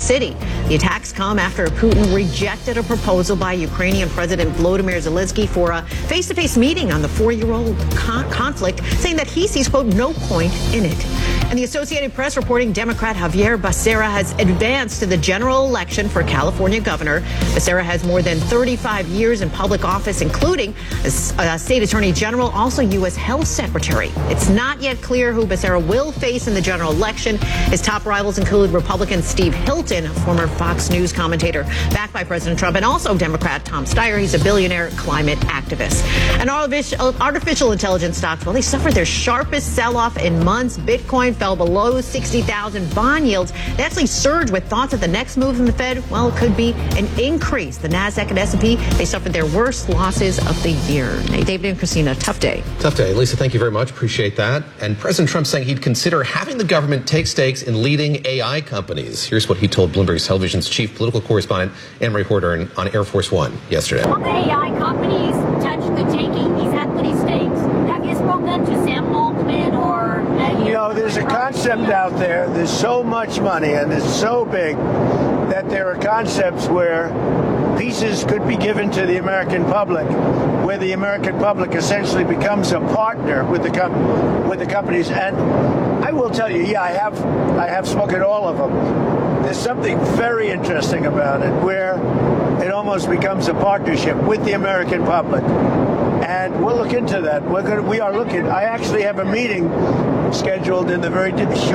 city. The attacks come after Putin rejected a proposal by Ukrainian President Volodymyr Zelensky for a face-to-face meeting on the four-year-old conflict, saying that he sees, quote, no point in it. And the Associated Press reporting Democrat Javier Becerra has advanced to the general election for California governor. Becerra has more than 35 years in public office, including as state attorney general, also U.S. health secretary. It's not yet clear who Becerra will face in the general election. His top rivals include Republican Steve Hilton, a former Fox News commentator backed by President Trump, and also Democrat Tom Steyer. He's a billionaire climate activist. And artificial intelligence stocks, well, they suffered their sharpest sell-off in months. Bitcoin fell below 60,000. Bond yields, they actually surged with thoughts that the next move from the Fed, well, it could be an increase. The NASDAQ and S&P, they suffered their worst losses of the year. Hey, David and Christina, tough day. Tough day. Lisa, thank you very much. Appreciate that. And President Trump saying he'd consider having the government take stakes in leading AI companies. Here's what he told Bloomberg Television's chief political correspondent, Anne-Marie Horder, on Air Force One yesterday. All the AI companies potentially taking these equity stakes. Have you spoken to Sam Altman or any? You know, there's a concept out there. There's so much money and it's so big that there are concepts where pieces could be given to the American public, where the American public essentially becomes a partner with the companies. And I will tell you, yeah, I have spoken to all of them. There's something very interesting about it, where it almost becomes a partnership with the American public. And we'll look into that. We are looking. I actually have a meeting scheduled in the very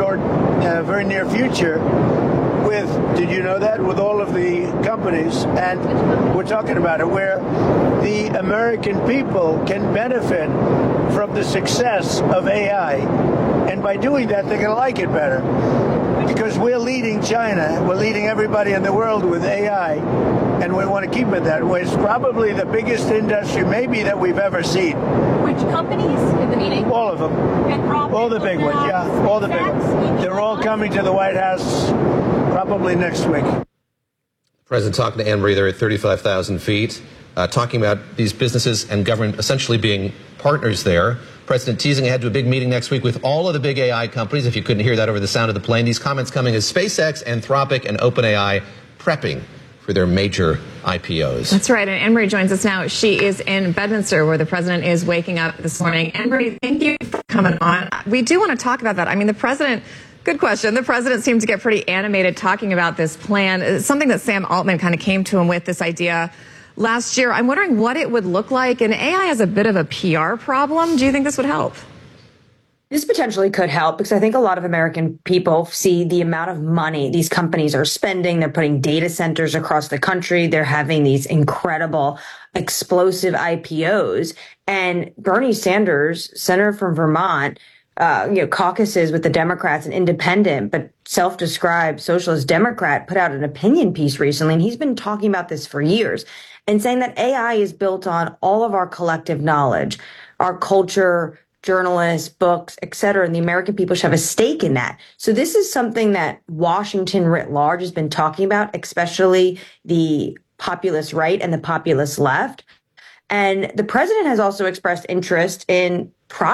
near future with, did you know that, with all of the companies, and we're talking about it, where the American people can benefit from the success of AI, and by doing that, they're going to like it better, because we're leading China, we're leading everybody in the world with AI, and we want to keep it that way. It's probably the biggest industry, maybe, that we've ever seen. Which companies in the meeting? All of them. All the big ones, yeah, all the big ones. They're all coming to the White House probably next week. The president talking to Anne-Marie there at 35,000 feet, talking about these businesses and government essentially being partners there. President teasing ahead to a big meeting next week with all of the big AI companies. If you couldn't hear that over the sound of the plane, these comments coming as SpaceX, Anthropic, and OpenAI prepping for their major IPOs. That's right. And Anne-Marie joins us now. She is in Bedminster, where the president is waking up this morning. Anne-Marie, thank you for coming on. We do want to talk about that. I mean, the president, good question. The president seemed to get pretty animated talking about this plan. It's something that Sam Altman kind of came to him with, this idea last year. I'm wondering what it would look like. And AI has a bit of a PR problem. Do you think this would help? This potentially could help, because I think a lot of American people see the amount of money these companies are spending. They're putting data centers across the country. They're having these incredible, explosive IPOs. And Bernie Sanders, senator from Vermont, caucuses with the Democrats, an independent but self-described socialist Democrat, put out an opinion piece recently, and he's been talking about this for years and saying that AI is built on all of our collective knowledge, our culture, journalists, books, et cetera, and the American people should have a stake in that. So this is something that Washington writ large has been talking about, especially the populist right and the populist left. And the president has also expressed interest in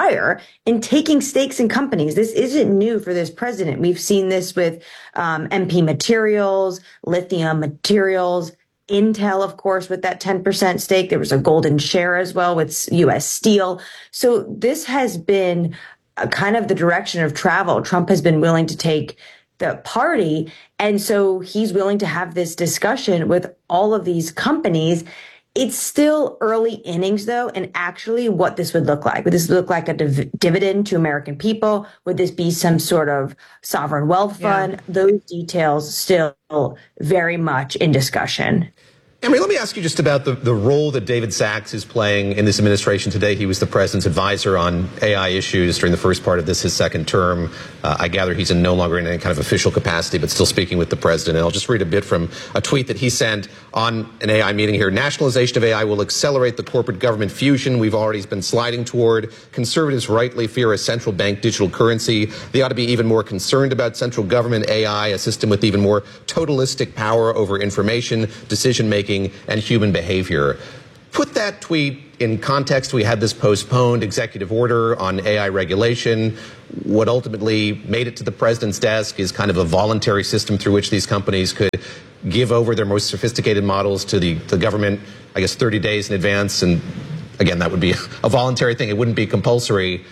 taking stakes in companies. This isn't new for this president. We've seen this with MP Materials, Lithium Materials, Intel, of course, with that 10% stake. There was a golden share as well with U.S. Steel. So this has been kind of the direction of travel. Trump has been willing to take the party. And so he's willing to have this discussion with all of these companies. It's still early innings, though, and actually what this would look like. Would this look like a dividend to American people? Would this be some sort of sovereign wealth fund? Yeah. Those details still very much in discussion. Anne-Marie, let me ask you just about the role that David Sachs is playing in this administration today. He was the president's advisor on AI issues during the first part of his second term. I gather he's no longer in any kind of official capacity, but still speaking with the president. And I'll just read a bit from a tweet that he sent on an AI meeting here. Nationalization of AI will accelerate the corporate government fusion we've already been sliding toward. Conservatives rightly fear a central bank digital currency. They ought to be even more concerned about central government AI, a system with even more totalistic power over information, decision-making, and human behavior. Put that tweet in context. We had this postponed executive order on AI regulation. What ultimately made it to the president's desk is kind of a voluntary system through which these companies could give over their most sophisticated models to the government, I guess, 30 days in advance. And again, that would be a voluntary thing. It wouldn't be compulsory.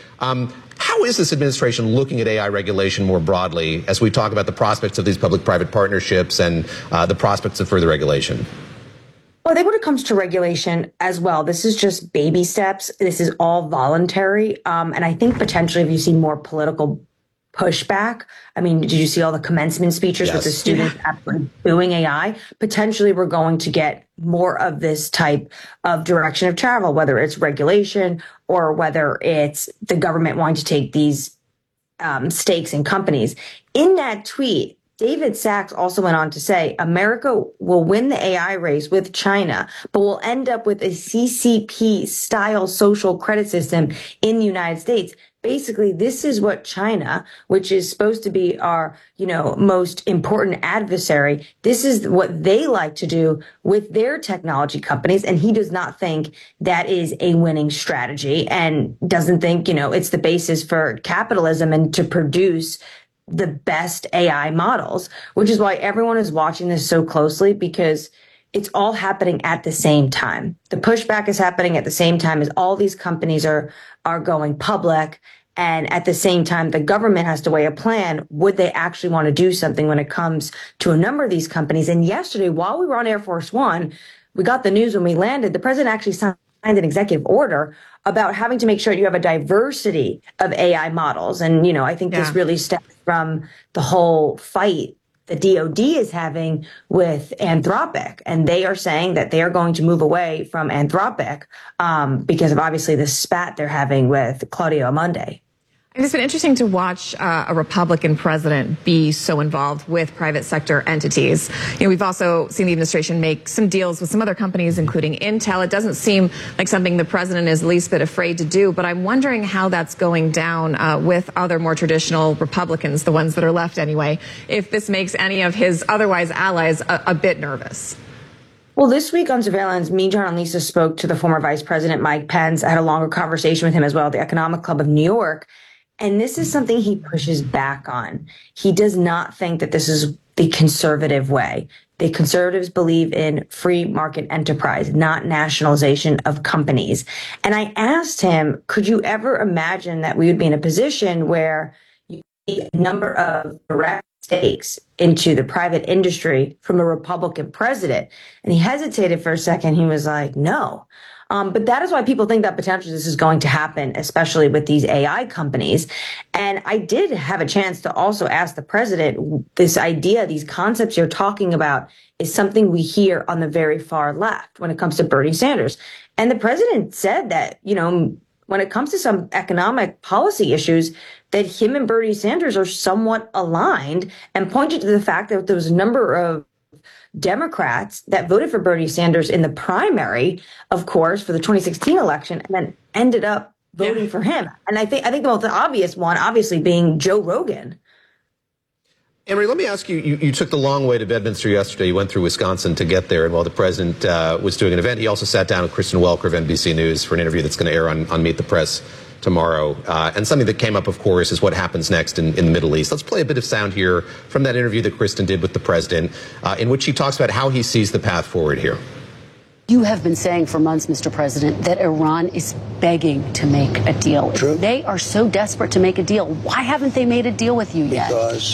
How is this administration looking at AI regulation more broadly as we talk about the prospects of these public-private partnerships and the prospects of further regulation? Well, I think when it comes to regulation as well, this is just baby steps. This is all voluntary. And I think potentially if you see more political pushback, I mean, did you see all the commencement speeches with the students absolutely booing AI? Potentially we're going to get more of this type of direction of travel, whether it's regulation or whether it's the government wanting to take these stakes in companies. In that tweet, David Sacks also went on to say, America will win the AI race with China, but will end up with a CCP-style social credit system in the United States. Basically, this is what China, which is supposed to be our, most important adversary, this is what they like to do with their technology companies. And he does not think that is a winning strategy and doesn't think, it's the basis for capitalism and to produce the best AI models, which is why everyone is watching this so closely, because it's all happening at the same time. The pushback is happening at the same time as all these companies are going public. And at the same time, the government has to weigh a plan. Would they actually want to do something when it comes to a number of these companies? And yesterday, while we were on Air Force One, we got the news when we landed, the president actually signed an executive order about having to make sure you have a diversity of AI models. And, I think this really stems from the whole fight the DOD is having with Anthropic. And they are saying that they are going to move away from Anthropic because of obviously the spat they're having with Claudio Amundi. It's been interesting to watch a Republican president be so involved with private sector entities. We've also seen the administration make some deals with some other companies, including Intel. It doesn't seem like something the president is least bit afraid to do, but I'm wondering how that's going down with other more traditional Republicans, the ones that are left anyway, if this makes any of his otherwise allies a bit nervous. Well, this week on Surveillance, me, John, and Lisa spoke to the former Vice President Mike Pence. I had a longer conversation with him as well at the Economic Club of New York. And this is something he pushes back on. He does not think that this is the conservative way. The conservatives believe in free market enterprise, not nationalization of companies. And I asked him, could you ever imagine that we would be in a position where you see a number of direct stakes into the private industry from a Republican president? And he hesitated for a second. He was like, no. But that is why people think that potentially this is going to happen, especially with these AI companies. And I did have a chance to also ask the president, this idea, these concepts you're talking about is something we hear on the very far left when it comes to Bernie Sanders. And the president said that, when it comes to some economic policy issues, that him and Bernie Sanders are somewhat aligned, and pointed to the fact that there was a number of Democrats that voted for Bernie Sanders in the primary, of course, for the 2016 election, and then ended up voting for him. And I think the most obvious one, obviously, being Joe Rogan. Emery, let me ask you, you took the long way to Bedminster yesterday. You went through Wisconsin to get there. And while the president was doing an event, he also sat down with Kristen Welker of NBC News for an interview that's going to air on Meet the Press tomorrow. And something that came up, of course, is what happens next in the Middle East. Let's play a bit of sound here from that interview that Kristen did with the president, in which he talks about how he sees the path forward here. You have been saying for months, Mr. President, that Iran is begging to make a deal. True. If they are so desperate to make a deal, why haven't they made a deal with you yet? Because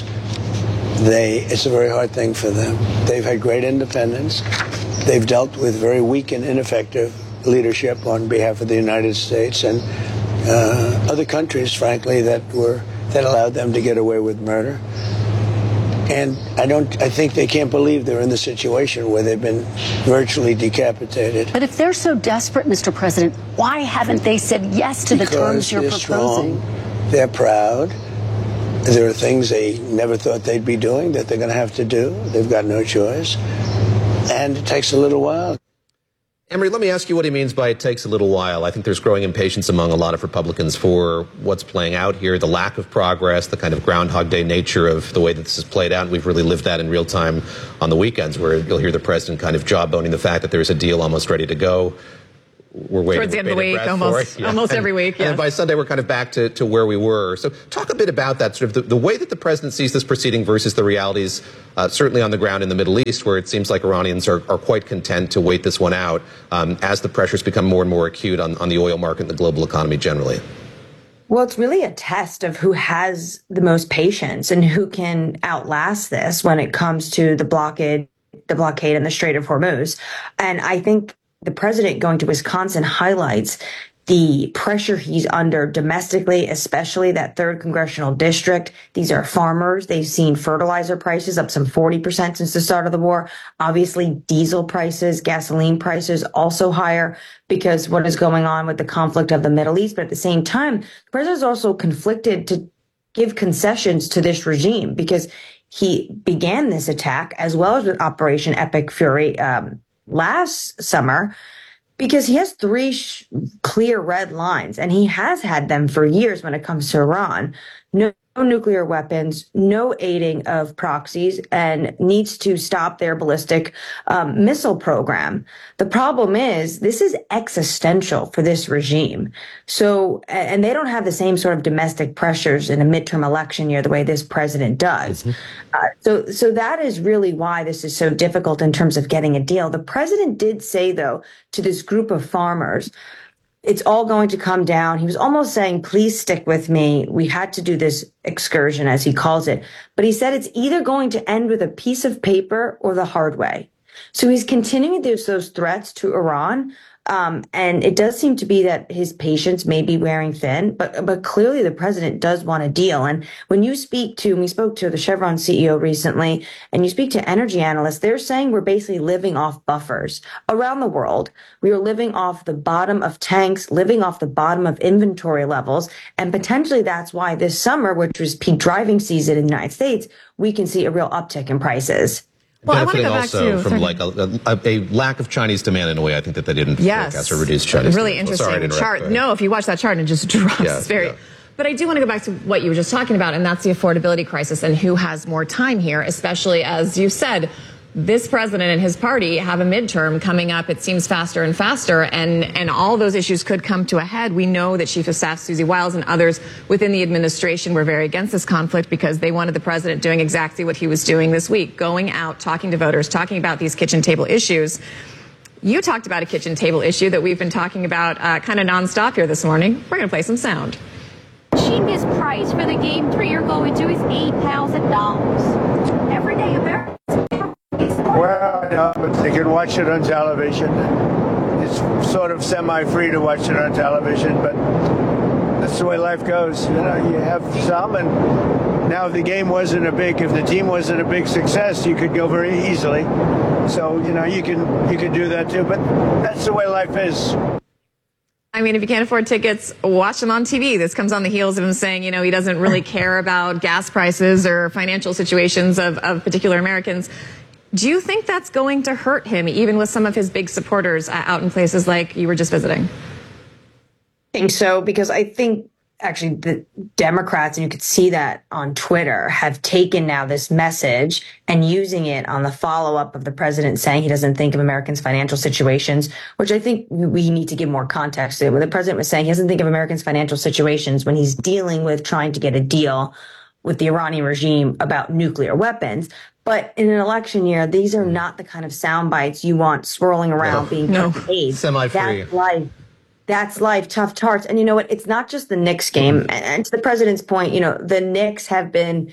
it's a very hard thing for them. They've had great independence. They've dealt with very weak and ineffective leadership on behalf of the United States and other countries, frankly, that allowed them to get away with murder. And I think they can't believe they're in the situation where they've been virtually decapitated. But if they're so desperate, Mr. President, why haven't they said yes to the terms you're proposing? Strong. They're proud. There are things they never thought they'd be doing that they're going to have to do. They've got no choice. And it takes a little while. Emery, let me ask you what he means by it takes a little while. I think there's growing impatience among a lot of Republicans for what's playing out here, the lack of progress, the kind of Groundhog Day nature of the way that this has played out. And we've really lived that in real time on the weekends, where you'll hear the president kind of jawboning the fact that there's a deal almost ready to go. we're waiting towards the end of the waiting week, breath for it. Yeah. almost every week. And Yeah. then by Sunday, we're kind of back to where we were. So talk a bit about that, sort of the way that the president sees this proceeding versus the realities, certainly on the ground in the Middle East, where it seems like Iranians are quite content to wait this one out as the pressures become more and more acute on the oil market and the global economy generally. Well, it's really a test of who has the most patience and who can outlast this when it comes to the blockade in the Strait of Hormuz. And I think the president going to Wisconsin highlights the pressure he's under domestically, especially that 3rd congressional district. These are farmers. They've seen fertilizer prices up some 40% since the start of the war. Obviously, diesel prices, gasoline prices also higher because what is going on with the conflict of the Middle East. But at the same time, the president is also conflicted to give concessions to this regime because he began this attack as well as with Operation Epic Fury last summer, because he has 3 clear red lines, and he has had them for years when it comes to Iran. No nuclear weapons, no aiding of proxies, and needs to stop their ballistic missile program. The problem is this is existential for this regime. So, and they don't have the same sort of domestic pressures in a midterm election year the way this president does. So that is really why this is so difficult in terms of getting a deal. The president did say, though, to this group of farmers, it's all going to come down. He was almost saying, please stick with me. We had to do this excursion, as he calls it. But he said it's either going to end with a piece of paper or the hard way. So he's continuing those threats to Iran. And it does seem to be that his patience may be wearing thin, but clearly the president does want a deal. And when you speak to, we spoke to the Chevron CEO recently, and you speak to energy analysts, they're saying we're basically living off buffers around the world. We are living off the bottom of tanks, living off the bottom of inventory levels. And potentially that's why this summer, which was peak driving season in the United States, we can see a real uptick in prices. Well, I want to go back also to from like a lack of Chinese demand in a way I think that they didn't forecast or reduce Chinese really demand. Interesting chart. No, if you watch that chart, it just drops. Yeah. But I do want to go back to what you were just talking about, and that's the affordability crisis and who has more time here, especially as you said, this president and his party have a midterm coming up. It seems faster and faster, and all those issues could come to a head. We know that Chief of Staff Susie Wiles and others within the administration were very against this conflict because they wanted the president doing exactly what he was doing this week, going out, talking to voters, talking about these kitchen table issues. You talked about a kitchen table issue that we've been talking about kind of nonstop here this morning. We're going to play some sound. Cheapest price for the game 3 you're going to is $8,000. Everyday Americans. Well, no, but they can watch it on television. It's sort of semi-free to watch it on television, but that's the way life goes. You know, you have some, and now if the team wasn't a big success, you could go very easily. So, you know, you can do that too, but that's the way life is. I mean, if you can't afford tickets, watch them on TV. This comes on the heels of him saying, you know, he doesn't really care about gas prices or financial situations of particular Americans. Do you think that's going to hurt him, even with some of his big supporters out in places like you were just visiting? I think so, because I think actually the Democrats, and you could see that on Twitter, have taken now this message and using it on the follow-up of the president saying he doesn't think of Americans' financial situations, which I think we need to give more context to. When the president was saying he doesn't think of Americans' financial situations when he's dealing with trying to get a deal with the Iranian regime about nuclear weapons. But in an election year, these are not the kind of sound bites you want swirling around being paid. Semi-free. That's life, tough tarts. And you know what? It's not just the Knicks game. And to the president's point, you know, the Knicks have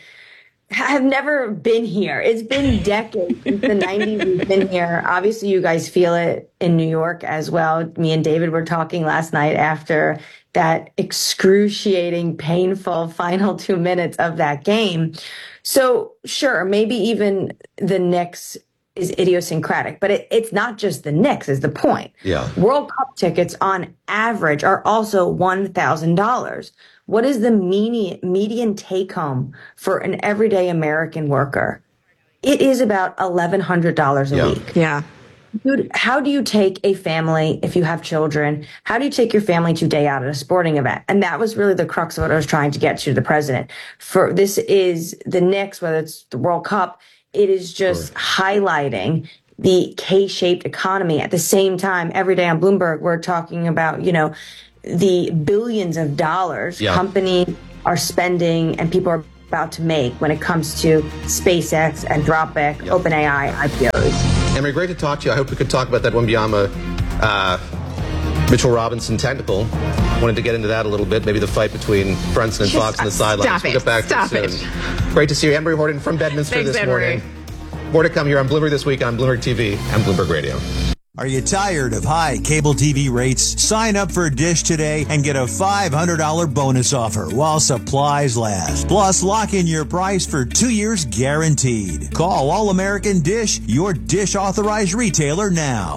never been here. It's been decades since the 90s we've been here. Obviously, you guys feel it in New York as well. Me and David were talking last night after that excruciating, painful final 2 minutes of that game. So sure, maybe even the Knicks is idiosyncratic, but it's not just the Knicks is the point. Yeah. World Cup tickets on average are also $1,000. What is the median take home for an everyday American worker? It is about $1,100 a week. Yeah. Dude, how do you take a family, if you have children, how do you take your family to day out at a sporting event? And that was really the crux of what I was trying to get to the president. For this is the Knicks, whether it's the World Cup, it is just highlighting the K-shaped economy. At the same time, every day on Bloomberg, we're talking about, the billions of dollars companies are spending and people are about to make when it comes to SpaceX, Anthropic, OpenAI, IPOs. Emery, great to talk to you. I hope we could talk about that Wimbyama Mitchell Robinson technical. Wanted to get into that a little bit, maybe the fight between Brunson and Fox on the sidelines. We'll get back to it soon. Great to see you. Emery Horton from Bedminster this morning. More to come here on Bloomberg This Week on Bloomberg TV and Bloomberg Radio. Are you tired of high cable TV rates? Sign up for Dish today and get a $500 bonus offer while supplies last. Plus, lock in your price for 2 years guaranteed. Call All American Dish, your Dish authorized retailer now.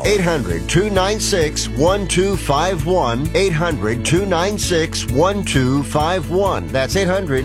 800-296-1251. 800-296-1251. That's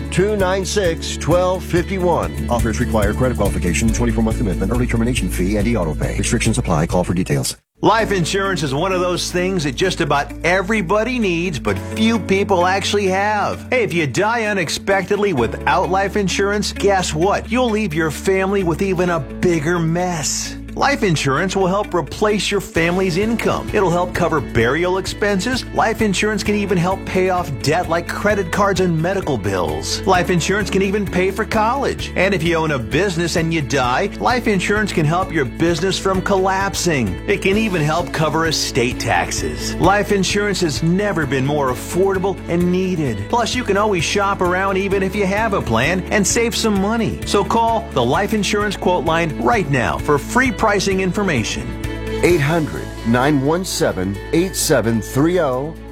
800-296-1251. Offers require credit qualification, 24-month commitment, early termination fee, and e-auto pay. Restrictions apply. Call for details. Life insurance is one of those things that just about everybody needs, but few people actually have. Hey, if you die unexpectedly without life insurance, guess what? You'll leave your family with even a bigger mess. Life insurance will help replace your family's income. It'll help cover burial expenses. Life insurance can even help pay off debt like credit cards and medical bills. Life insurance can even pay for college. And if you own a business and you die, life insurance can help your business from collapsing. It can even help cover estate taxes. Life insurance has never been more affordable and needed. Plus, you can always shop around even if you have a plan and save some money. So call the Life Insurance Quote Line right now for free pricing information. 800-917-8730.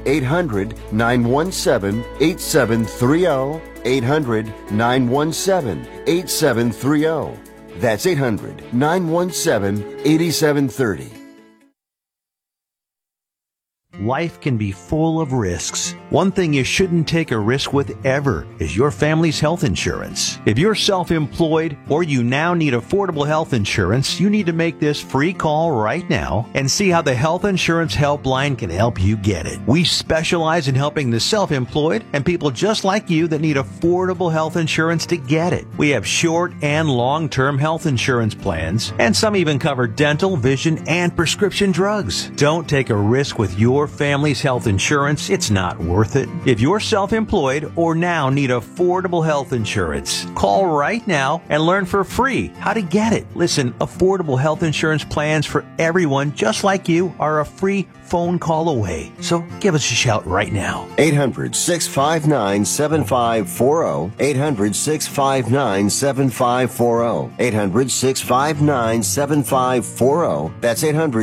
800-917-8730. 800-917-8730. That's 800-917-8730. Life can be full of risks. One thing you shouldn't take a risk with ever is your family's health insurance. If you're self-employed or you now need affordable health insurance, you need to make this free call right now and see how the Health Insurance Helpline can help you get it. We specialize in helping the self-employed and people just like you that need affordable health insurance to get it. We have short and long-term health insurance plans, and some even cover dental, vision, and prescription drugs. Don't take a risk with your family's health insurance. It's not worth it. If you're self-employed or now need affordable health insurance, call right now and learn for free how to get it. Listen, affordable health insurance plans for everyone just like you are a free phone call away. So give us a shout right now. 800-659-7540. 800-659-7540. 800-659-7540. That's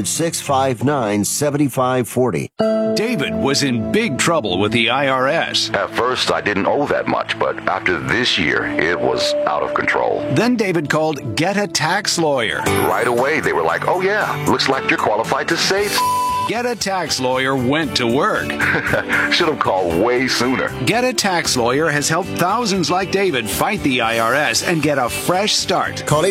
800-659-7540. David was in big trouble with the IRS. At first, I didn't owe that much, but after this year, it was out of control. Then David called Get a Tax Lawyer. Right away, they were like, oh yeah, looks like you're qualified to save. Get a Tax Lawyer went to work. Should have called way sooner. Get a Tax Lawyer has helped thousands like David fight the IRS and get a fresh start. Call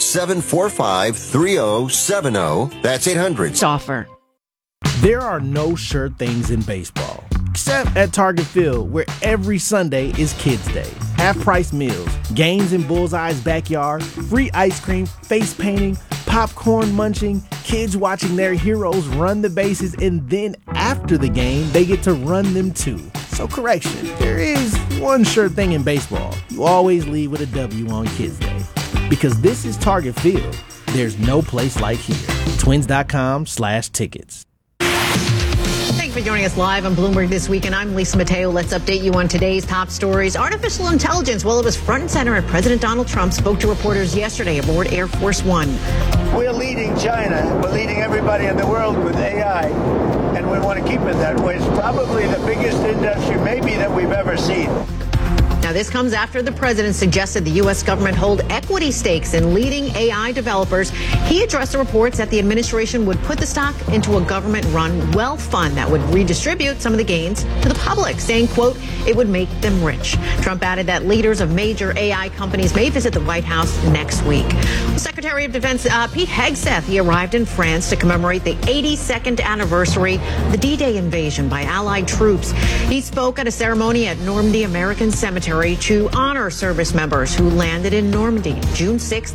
800-745-3070. That's 800. Offer. There are no sure things in baseball, except at Target Field, where every Sunday is Kids Day. Half-price meals, games in Bullseye's backyard, free ice cream, face painting, popcorn munching, kids watching their heroes run the bases, and then after the game, they get to run them too. So correction, there is one sure thing in baseball. You always leave with a W on Kids Day. Because this is Target Field. There's no place like here. Twins.com/tickets. Thanks for joining us live on Bloomberg This Week, and I'm Lisa Mateo. Let's update you on today's top stories. Artificial intelligence, well, it was front and center, and President Donald Trump spoke to reporters yesterday aboard Air Force One. We're leading China. We're leading everybody in the world with AI, and we want to keep it that way. It's probably the biggest industry maybe that we've ever seen. Now, this comes after the president suggested the U.S. government hold equity stakes in leading AI developers. He addressed the reports that the administration would put the stock into a government-run wealth fund that would redistribute some of the gains to the public, saying, quote, it would make them rich. Trump added that leaders of major AI companies may visit the White House next week. Secretary of Defense Pete Hegseth, he arrived in France to commemorate the 82nd anniversary of the D-Day invasion by Allied troops. He spoke at a ceremony at Normandy American Cemetery cemetery to honor service members who landed in Normandy June 6,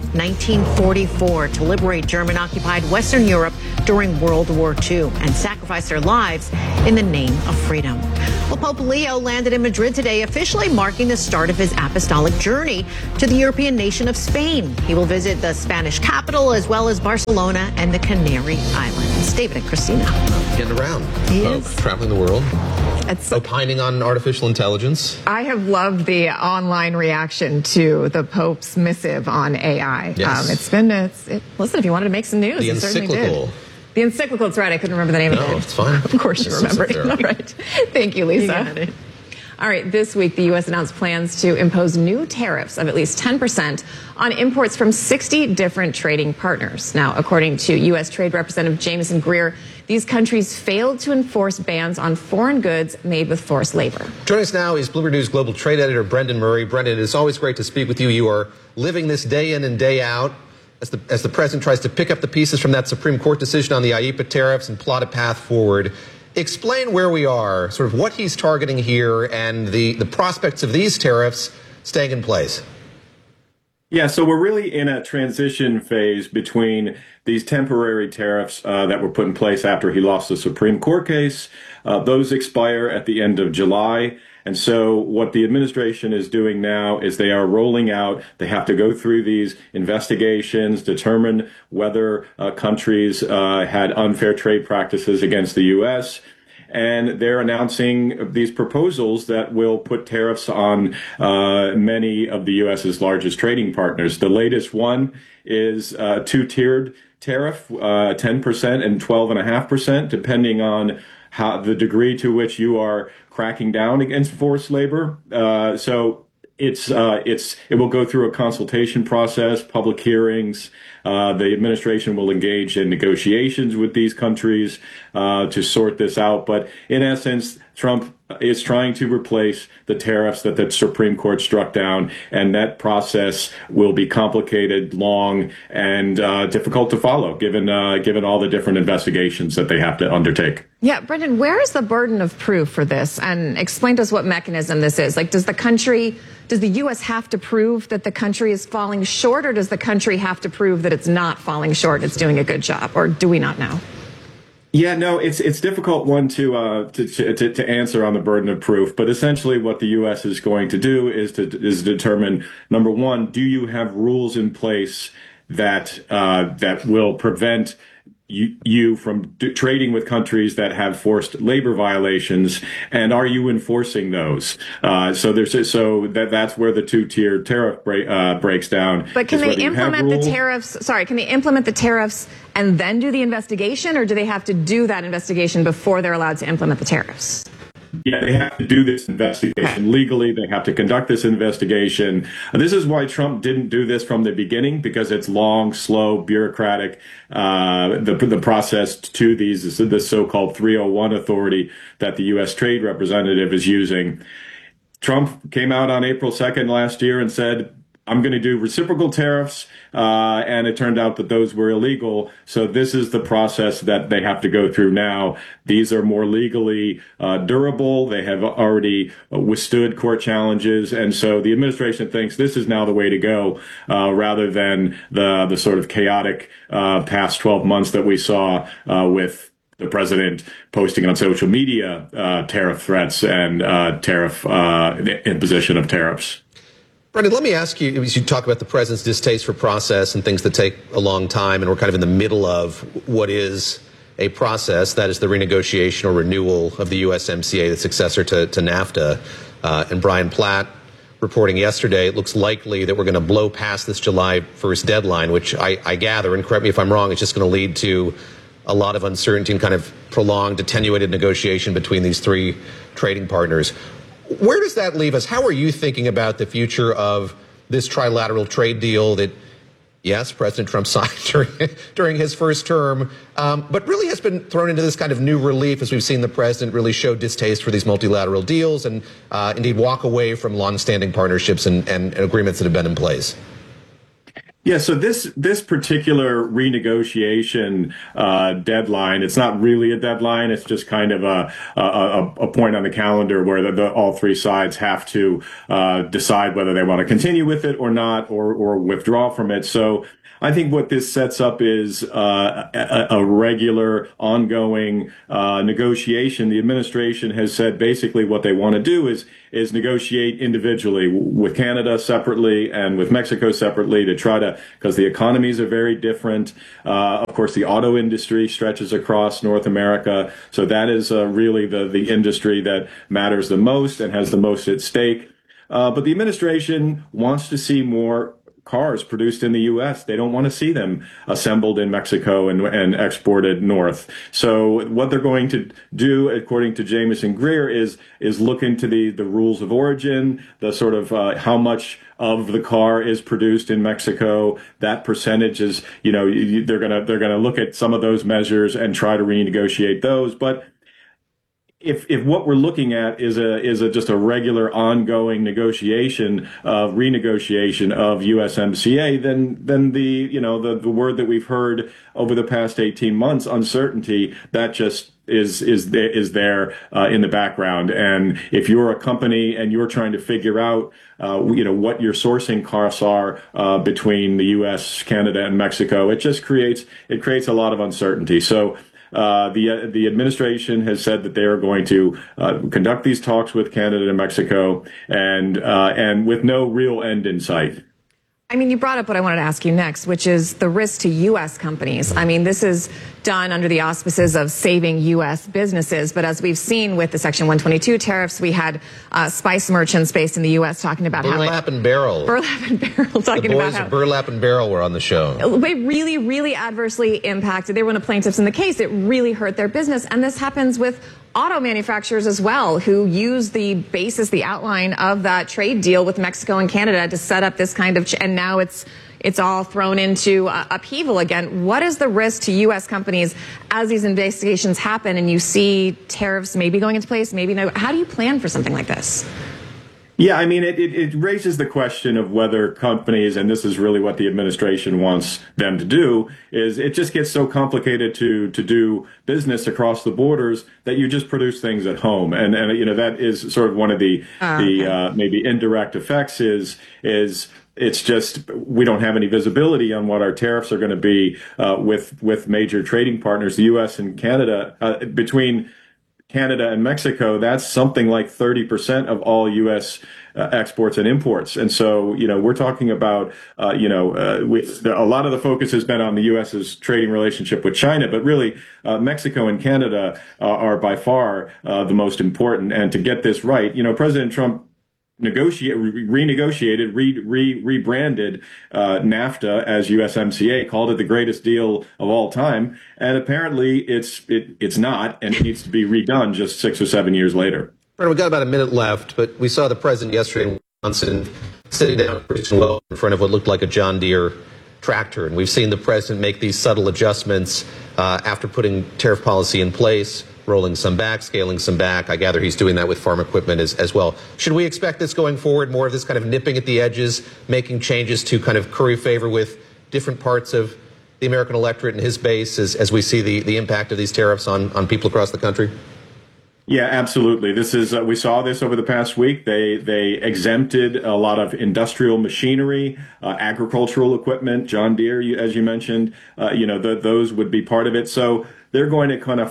1944 to liberate German-occupied Western Europe during World War II and sacrifice their lives in the name of freedom. Well, Pope Leo landed in Madrid today, officially marking the start of his apostolic journey to the European nation of Spain. He will visit the Spanish capital as well as Barcelona and the Canary Islands. David and Christina. Getting around. He is. Traveling the world. Opining on artificial intelligence. I have loved the online reaction to the Pope's missive on AI. Yes. Listen, if you wanted to make some news, The you certainly encyclical. did. The encyclical, that's right. I couldn't remember the name of it. No, it's fine. Of course you remember it. All right. Thank you, Lisa. You got it. All right, this week the U.S. announced plans to impose new tariffs of at least 10% on imports from 60 different trading partners. Now, according to U.S. Trade Representative Jameson Greer, these countries failed to enforce bans on foreign goods made with forced labor. Joining us now is Bloomberg News Global Trade Editor Brendan Murray. Brendan, it's always great to speak with you. You are living this day in and day out as the president tries to pick up the pieces from that Supreme Court decision on the IEEPA tariffs and plot a path forward. Explain where we are, sort of what he's targeting here, and the prospects of these tariffs staying in place. Yeah, so we're really in a transition phase between these temporary tariffs that were put in place after he lost the Supreme Court case. Those expire at the end of July. And so what the administration is doing now is they are rolling out, they have to go through these investigations, determine whether countries had unfair trade practices against the U.S., and they're announcing these proposals that will put tariffs on many of the U.S.'s largest trading partners. The latest one is a two-tiered tariff, 10% and 12.5%, depending on the degree to which you are cracking down against forced labor. So it will go through a consultation process, public hearings. The administration will engage in negotiations with these countries to sort this out. But in essence, Trump is trying to replace the tariffs that the Supreme Court struck down, and that process will be complicated, long, and difficult to follow, given all the different investigations that they have to undertake. Yeah, Brendan, where is the burden of proof for this? And explain to us what mechanism this is. Like, does the U.S. have to prove that the country is falling short, or does the country have to prove that it's not falling short, it's doing a good job, or do we not know? Yeah, no, it's difficult one to answer on the burden of proof. But essentially, what the U.S. is going to do is determine, number one, do you have rules in place that will prevent you from trading with countries that have forced labor violations, and are you enforcing those? So that's where the two-tier tariff breaks down. But can they implement the tariffs? Sorry, can they implement the tariffs and then do the investigation, or do they have to do that investigation before they're allowed to implement the tariffs? Yeah, they have to do this investigation legally. They have to conduct this investigation. This is why Trump didn't do this from the beginning, because it's long, slow, bureaucratic. The process to these is the so-called 301 authority that the U.S. Trade Representative is using. Trump came out on April 2nd last year and said, I'm going to do reciprocal tariffs, and it turned out that those were illegal. So this is the process that they have to go through now. These are more legally durable. They have already withstood court challenges. And so the administration thinks this is now the way to go, rather than the sort of chaotic past 12 months that we saw with the president posting on social media tariff threats and tariff imposition of tariffs. Brendan, let me ask you, as you talk about the president's distaste for process and things that take a long time, and we're kind of in the middle of what is a process, that is the renegotiation or renewal of the USMCA, the successor to NAFTA. And Brian Platt reporting yesterday, it looks likely that we're going to blow past this July 1st deadline, which I gather, and correct me if I'm wrong, it's just going to lead to a lot of uncertainty and kind of prolonged, attenuated negotiation between these three trading partners. Where does that leave us? How are you thinking about the future of this trilateral trade deal that, yes, President Trump signed during his first term, but really has been thrown into this kind of new relief as we've seen the president really show distaste for these multilateral deals and indeed walk away from longstanding partnerships and agreements that have been in place? Yeah, so this particular renegotiation deadline, it's not really a deadline. It's just kind of a point on the calendar where all three sides have to decide whether they want to continue with it or not, or withdraw from it. So I think what this sets up is a regular, ongoing negotiation. The administration has said basically what they want to do is negotiate individually with Canada separately and with Mexico separately to try to, because the economies are very different. Of course, the auto industry stretches across North America, so that is really the industry that matters the most and has the most at stake. But the administration wants to see more cars produced in the U.S. They don't want to see them assembled in Mexico and exported north. So what they're going to do, according to Jamieson Greer, is look into the rules of origin, the sort of how much of the car is produced in Mexico. That percentage is, they're gonna look at some of those measures and try to renegotiate those. But if what we're looking at is just a regular ongoing renegotiation of USMCA, then the word that we've heard over the past 18 months, uncertainty, that just is there in the background. And if you're a company and you're trying to figure out what your sourcing costs are between the U.S., Canada, and Mexico, it creates a lot of uncertainty. So the administration has said that they are going to conduct these talks with Canada and Mexico, and with no real end in sight. I mean, you brought up what I wanted to ask you next, which is the risk to U.S. companies. I mean, this is done under the auspices of saving U.S. businesses. But as we've seen with the Section 122 tariffs, we had spice merchants based in the U.S. talking about Burlap and Barrel talking about how Burlap and Barrel were on the show. They really, really adversely impacted. They were one of the plaintiffs in the case. It really hurt their business. And this happens with auto manufacturers as well, who use the outline of that trade deal with Mexico and Canada to set up this kind of, and now it's all thrown into upheaval again. What is the risk to U.S. companies as these investigations happen and you see tariffs maybe going into place, maybe no? How do you plan for something like this? Yeah, I mean, it raises the question of whether companies, and this is really what the administration wants them to do, is it just gets so complicated to do business across the borders that you just produce things at home. And that is sort of one of the maybe indirect effects is it's just we don't have any visibility on what our tariffs are going to be with major trading partners, the U.S. and Canada. Between Canada and Mexico, that's something like 30% of all U.S. Exports and imports. And so, we're talking about, a lot of the focus has been on the U.S.'s trading relationship with China, but really Mexico and Canada are by far the most important. And to get this right, President Trump renegotiated, rebranded NAFTA as USMCA, called it the greatest deal of all time, and apparently it's not, and it needs to be redone just 6 or 7 years later. We've got about a minute left, but we saw the president yesterday in Wisconsin sitting down with Christian Welch in front of what looked like a John Deere tractor, and we've seen the president make these subtle adjustments after putting tariff policy in place, rolling some back, scaling some back. I gather he's doing that with farm equipment as well. Should we expect this going forward, more of this kind of nipping at the edges, making changes to kind of curry favor with different parts of the American electorate and his base as we see the impact of these tariffs on people across the country? Yeah, absolutely. This is we saw this over the past week. They exempted a lot of industrial machinery, agricultural equipment, John Deere, as you mentioned. Those would be part of it. So they're going to kind of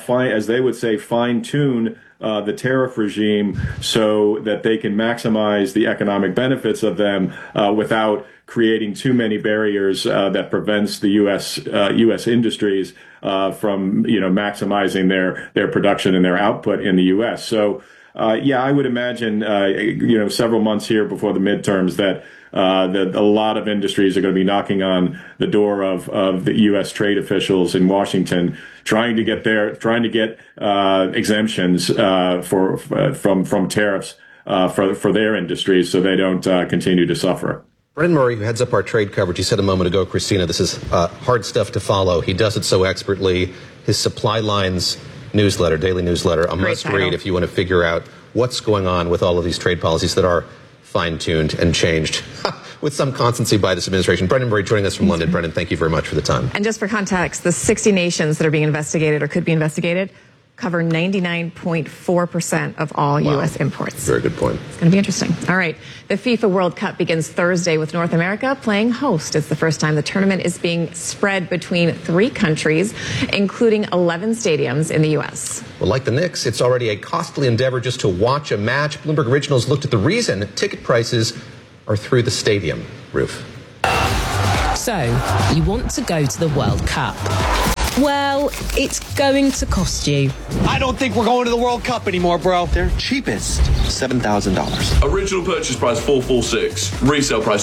fine tune the tariff regime so that they can maximize the economic benefits of them without creating too many barriers that prevents the U.S. industries from maximizing their production and their output in the U.S. So I would imagine several months here before the midterms that a lot of industries are going to be knocking on the door of the U.S. trade officials in Washington, trying to get exemptions from tariffs for their industries so they don't continue to suffer. Brennan Murray, who heads up our trade coverage, you said a moment ago, Christina, this is hard stuff to follow. He does it so expertly. His Supply Lines newsletter, daily newsletter, a must read if you want to figure out what's going on with all of these trade policies that are fine-tuned and changed. with some constancy by this administration. Brendan Murray joining us from London. Brendan, thank you very much for the time. And just for context, the 60 nations that are being investigated or could be investigated cover 99.4% of all U.S. imports. Very good point. It's going to be interesting. All right. The FIFA World Cup begins Thursday with North America playing host. It's the first time the tournament is being spread between 3 countries, including 11 stadiums in the U.S. Well, like the Knicks, it's already a costly endeavor just to watch a match. Bloomberg Originals looked at the reason ticket prices are through the stadium. Ruth. So, you want to go to the World Cup. Well, it's going to cost you. I don't think we're going to the World Cup anymore, bro. They're cheapest, $7,000. Original purchase price $446. Resale price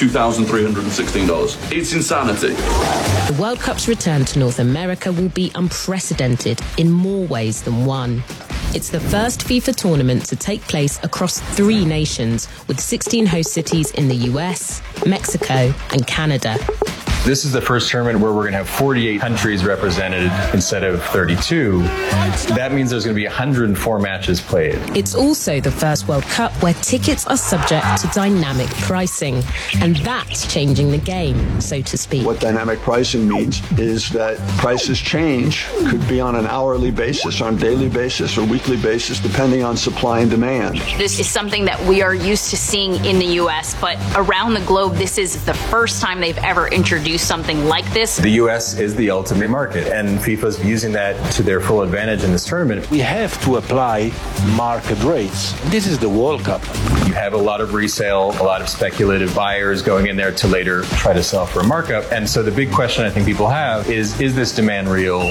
$22,316. It's insanity. The World Cup's return to North America will be unprecedented in more ways than one. It's the first FIFA tournament to take place across 3 nations, with 16 host cities in the US, Mexico, and Canada. This is the first tournament where we're going to have 48 countries represented instead of 32. That means there's going to be 104 matches played. It's also the first World Cup where tickets are subject to dynamic pricing, and that's changing the game, so to speak. What dynamic pricing means is that prices change, could be on an hourly basis, on a daily basis, or weekly basis, depending on supply and demand. This is something that we are used to seeing in the U.S., but around the globe, this is the first time they've ever introduced something like this. The U.S. is the ultimate market, and FIFA's using that to their full advantage in this tournament. We have to apply market rates. This is the World Cup. You have a lot of resale, a lot of speculative buyers going in there to later try to sell for a markup. And so the big question I think people have is this demand real?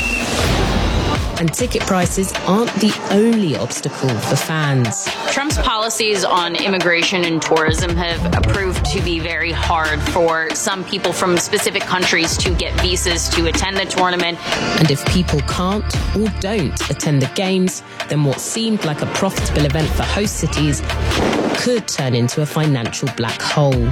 And ticket prices aren't the only obstacle for fans. Trump's policies on immigration and tourism have proved to be very hard for some people from specific countries to get visas to attend the tournament. And if people can't or don't attend the games, then what seemed like a profitable event for host cities could turn into a financial black hole.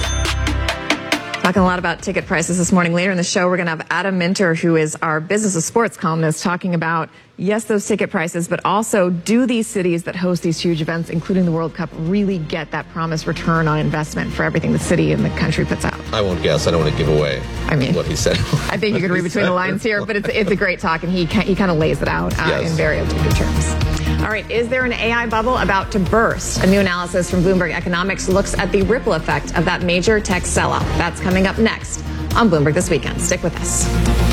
Talking a lot about ticket prices this morning. Later in the show, we're going to have Adam Minter, who is our Business of Sports columnist, talking about, yes, those ticket prices, but also do these cities that host these huge events, including the World Cup, really get that promised return on investment for everything the city and the country puts out? I won't guess. I don't want to give away what he said. I think you can read between the lines here, but it's a great talk, and he kind of lays it out in very objective terms. All right, is there an AI bubble about to burst? A new analysis from Bloomberg Economics looks at the ripple effect of that major tech sell-off. That's coming up next on Bloomberg This Weekend. Stick with us.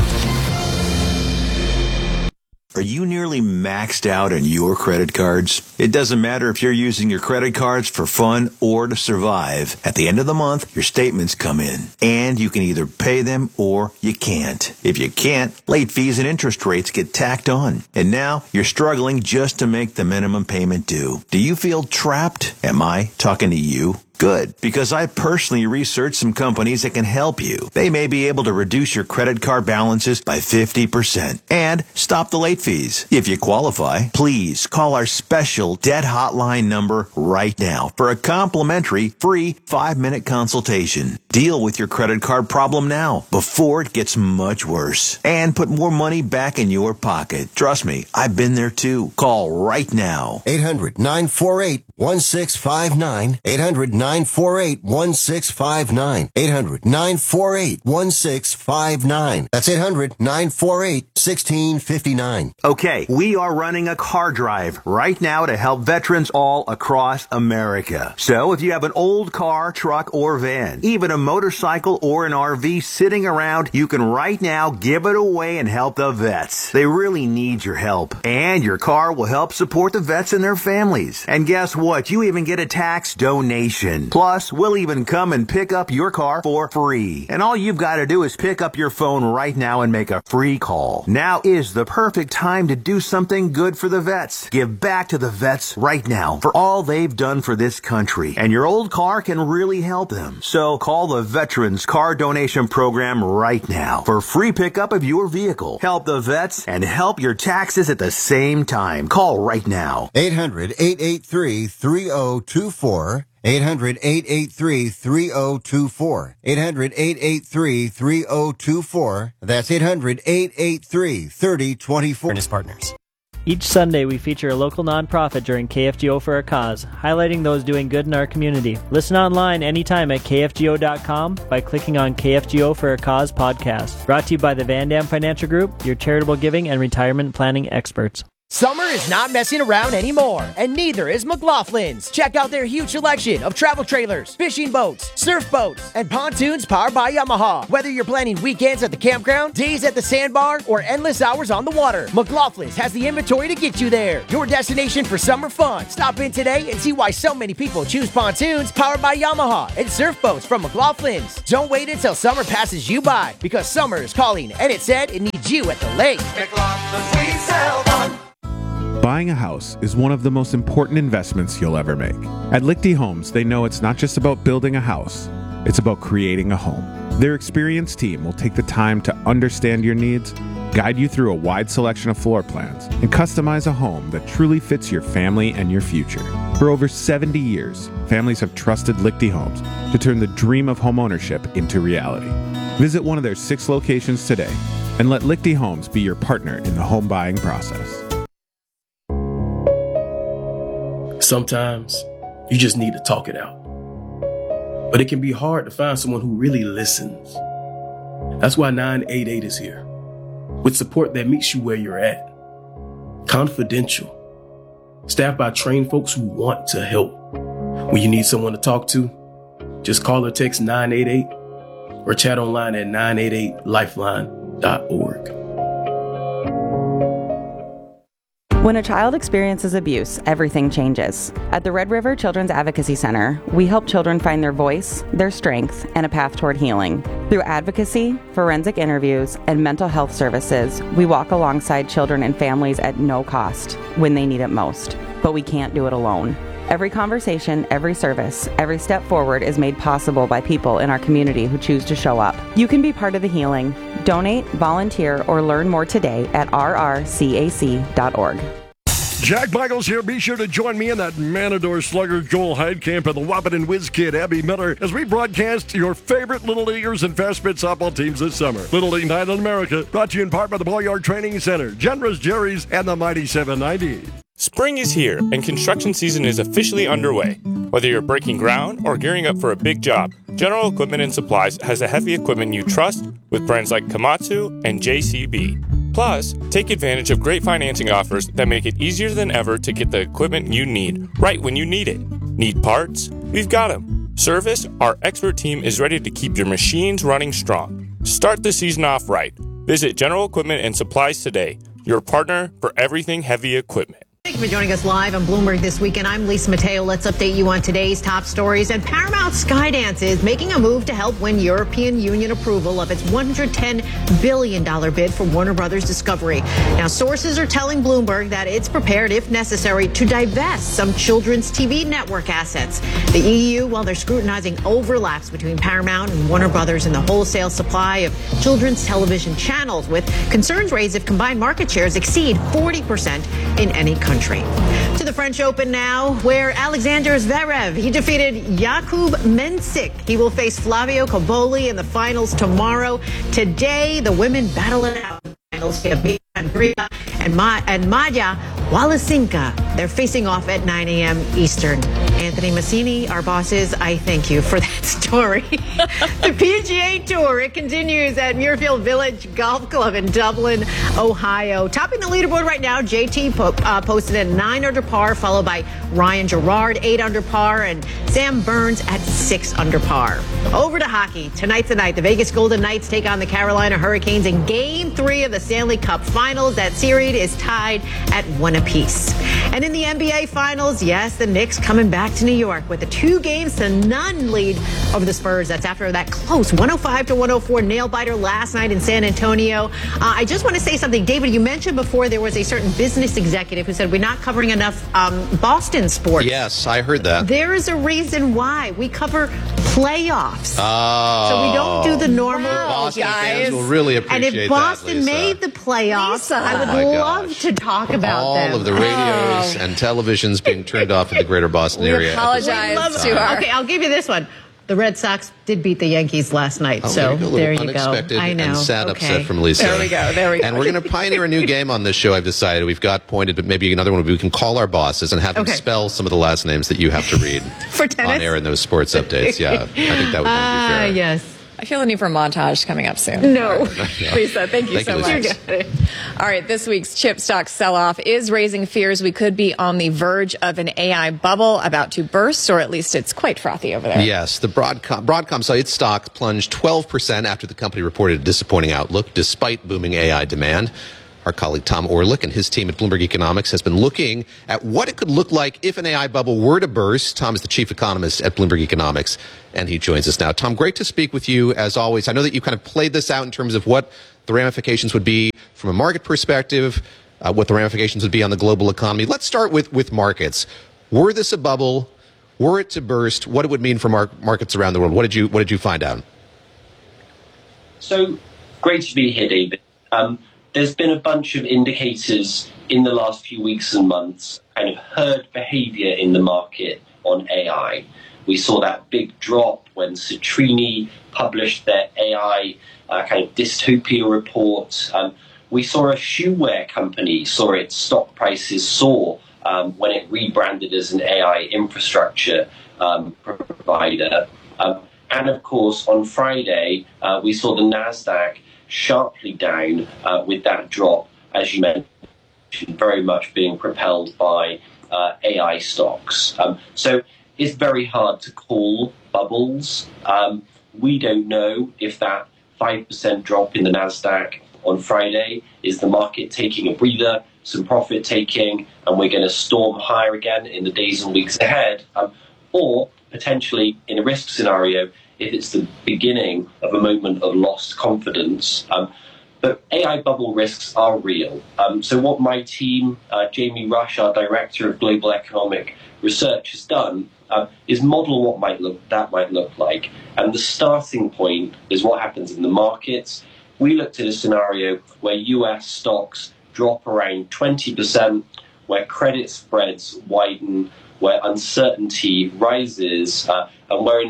Are you nearly maxed out on your credit cards? It doesn't matter if you're using your credit cards for fun or to survive. At the end of the month, your statements come in, and you can either pay them or you can't. If you can't, late fees and interest rates get tacked on. And now you're struggling just to make the minimum payment due. Do you feel trapped? Am I talking to you? Good, because I personally researched some companies that can help you. They may be able to reduce your credit card balances by 50% and stop the late fees. If you qualify, please call our special debt hotline number right now for a complimentary free 5-minute consultation. Deal with your credit card problem now before it gets much worse and put more money back in your pocket. Trust me, I've been there too. Call right now. 800-948-1659. 800-948-1659. 800-948-1659. That's 800-948-1659. Okay, we are running a car drive right now to help veterans all across America. So if you have an old car, truck, or van, even a motorcycle or an RV sitting around, you can right now give it away and help the vets. They really need your help. And your car will help support the vets and their families. And guess what? You even get a tax donation. Plus, we'll even come and pick up your car for free. And all you've got to do is pick up your phone right now and make a free call. Now is the perfect time to do something good for the vets. Give back to the vets right now for all they've done for this country. And your old car can really help them. So call the Veterans Car Donation Program right now for free pickup of your vehicle. Help the vets and help your taxes at the same time. Call right now. 800-883-3024. 800-883-3024. 800-883-3024. That's 800-883-3024. Partners. Each Sunday, we feature a local nonprofit during KFGO for a Cause, highlighting those doing good in our community. Listen online anytime at kfgo.com by clicking on KFGO for a Cause podcast. Brought to you by the Van Dam Financial Group, your charitable giving and retirement planning experts. Summer is not messing around anymore, and neither is McLaughlin's. Check out their huge selection of travel trailers, fishing boats, surf boats, and pontoons powered by Yamaha. Whether you're planning weekends at the campground, days at the sandbar, or endless hours on the water, McLaughlin's has the inventory to get you there. Your destination for summer fun. Stop in today and see why so many people choose pontoons powered by Yamaha and surf boats from McLaughlin's. Don't wait until summer passes you by, because summer is calling, and it said it needs you at the lake. McLaughlin's, we sell fun. Buying a house is one of the most important investments you'll ever make. At Lichty Homes, they know it's not just about building a house, it's about creating a home. Their experienced team will take the time to understand your needs, guide you through a wide selection of floor plans, and customize a home that truly fits your family and your future. For over 70 years, families have trusted Lichty Homes to turn the dream of homeownership into reality. Visit one of their 6 locations today and let Lichty Homes be your partner in the home buying process. Sometimes you just need to talk it out. But it can be hard to find someone who really listens. That's why 988 is here, with support that meets you where you're at. Confidential. Staffed by trained folks who want to help. When you need someone to talk to, just call or text 988 or chat online at 988lifeline.org. When a child experiences abuse, everything changes. At the Red River Children's Advocacy Center, we help children find their voice, their strength, and a path toward healing. Through advocacy, forensic interviews, and mental health services, we walk alongside children and families at no cost when they need it most. But we can't do it alone. Every conversation, every service, every step forward is made possible by people in our community who choose to show up. You can be part of the healing. Donate, volunteer, or learn more today at rrcac.org. Jack Michaels here. Be sure to join me in that Matador Slugger Joel Heidkamp and the Wahpeton Whiz Kid Abby Miller as we broadcast your favorite Little Leaguers and Fast Pitch softball teams this summer. Little League Night in America, brought to you in part by the Ball Yard Training Center, Generous Jerry's, and the Mighty 790. Spring is here, and construction season is officially underway. Whether you're breaking ground or gearing up for a big job, General Equipment and Supplies has the heavy equipment you trust with brands like Komatsu and JCB. Plus, take advantage of great financing offers that make it easier than ever to get the equipment you need right when you need it. Need parts? We've got them. Service? Our expert team is ready to keep your machines running strong. Start the season off right. Visit General Equipment and Supplies today, your partner for everything heavy equipment. Thank you for joining us live on Bloomberg This Weekend. I'm Lisa Mateo. Let's update you on today's top stories. And Paramount Skydance is making a move to help win European Union approval of its $110 billion bid for Warner Brothers Discovery. Now, sources are telling Bloomberg that it's prepared, if necessary, to divest some children's TV network assets. The EU, while they're scrutinizing overlaps between Paramount and Warner Brothers in the wholesale supply of children's television channels, with concerns raised if combined market shares exceed 40% in any country. To the French Open now, where Alexander Zverev, he defeated Jakub Mensik. He will face Flavio Cobolli in the finals tomorrow. Today, the women battle it out. Andrea and Maja Walasinka. They're facing off at 9 a.m. Eastern. Anthony Massini, our bosses, I thank you for that story. The PGA Tour, it continues at Muirfield Village Golf Club in Dublin, Ohio. Topping the leaderboard right now, JT posted at 9 under par, followed by Ryan Gerard, 8 under par, and Sam Burns at 6 under par. Over to hockey. Tonight's the night. The Vegas Golden Knights take on the Carolina Hurricanes in Game 3 of the Stanley Cup Finals. That series is tied at 1 apiece. And in the NBA Finals, yes, the Knicks coming back to New York with a 2-0 lead over the Spurs. That's after that close 105-104 nail-biter last night in San Antonio. I just want to say something. David, you mentioned before there was a certain business executive who said we're not covering enough Boston sports. Yes, I heard that. There is a reason why. We cover playoffs. Oh. So we don't do the normal. Boston guys. fans will really appreciate that. And if Boston made the playoffs, I would love to talk about them. All of the radios and televisions being turned off in the greater Boston area. Apologize to her. Okay, I'll give you this one. The Red Sox did beat the Yankees last night, so there you go. I know. And sad upset from Lisa. There we go. And we're going to pioneer a new game on this show, I've decided. We've got pointed, but maybe another one. We can call our bosses and have them spell some of the last names that you have to read for tennis? On air in those sports updates. Yeah, I think that would be fair. Yes. I feel the need for a montage coming up soon. No. Lisa, thank you so much. All right, this week's chip stock sell-off is raising fears we could be on the verge of an AI bubble about to burst, or at least it's quite frothy over there. Yes, the Broadcom saw its stock plunge 12% after the company reported a disappointing outlook despite booming AI demand. Our colleague Tom Orlick and his team at Bloomberg Economics has been looking at what it could look like if an AI bubble were to burst. Tom is the chief economist at Bloomberg Economics, and he joins us now. Tom, great to speak with you, as always. I know that you kind of played this out in terms of what the ramifications would be from a market perspective, what the ramifications would be on the global economy. Let's start with markets. Were this a bubble? Were it to burst? What it would mean for markets around the world? What did you find out? So great to be here, David. There's been a bunch of indicators in the last few weeks and months, kind of herd behavior in the market on AI. We saw that big drop when Citrini published their AI kind of dystopia report. We saw a shoewear company saw its stock prices soar when it rebranded as an AI infrastructure provider. And of course, on Friday, we saw the NASDAQ sharply down with that drop, as you mentioned, very much being propelled by AI stocks. So it's very hard to call bubbles. We don't know if that 5% drop in the NASDAQ on Friday is the market taking a breather, some profit taking, and we're going to storm higher again in the days and weeks ahead, or potentially in a risk scenario, if it's the beginning of a moment of lost confidence. But AI bubble risks are real. So what my team, Jamie Rush, our Director of Global Economic Research, has done is model what that might look like. And the starting point is what happens in the markets. We looked at a scenario where US stocks drop around 20%, where credit spreads widen, where uncertainty rises, and where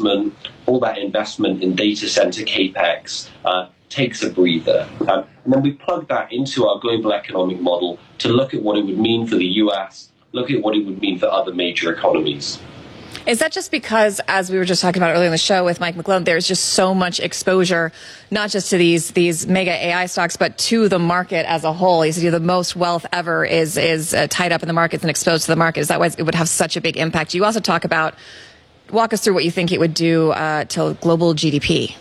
all that investment in data center capex takes a breather. And then we plug that into our global economic model to look at what it would mean for the US, look at what it would mean for other major economies. Is that just because, as we were just talking about earlier in the show with Mike McClellan, there's just so much exposure, not just to these mega AI stocks, but to the market as a whole? He said the most wealth ever is tied up in the markets and exposed to the market. Is that why it would have such a big impact? You also talk about, walk us through what you think it would do to global GDP.